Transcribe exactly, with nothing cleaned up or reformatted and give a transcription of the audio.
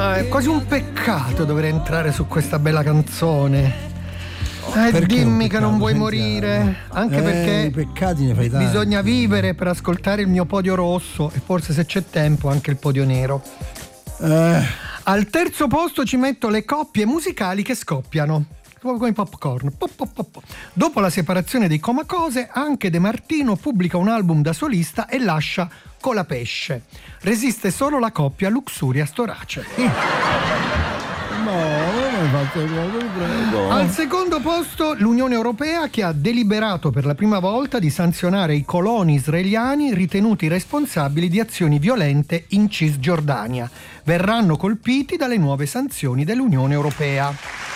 Ah, è quasi un peccato dover entrare su questa bella canzone. Eh, Perché dimmi un che non peccato, vuoi sentiamo. morire, anche Eh, perché i peccati ne fai tanti. bisogna vivere per ascoltare il mio podio rosso e forse, se c'è tempo, anche il podio nero. Eh, Al terzo posto ci metto le coppie musicali che scoppiano, come i popcorn. Pop, pop, pop, pop. Dopo la separazione dei Comacose, anche De Martino pubblica un album da solista e lascia Colapesce. Resiste solo la coppia Luxuria Storace. no, non hai fatto proprio, prego. Al secondo posto l'Unione Europea, che ha deliberato per la prima volta di sanzionare i coloni israeliani ritenuti responsabili di azioni violente in Cisgiordania. Verranno colpiti dalle nuove sanzioni dell'Unione Europea.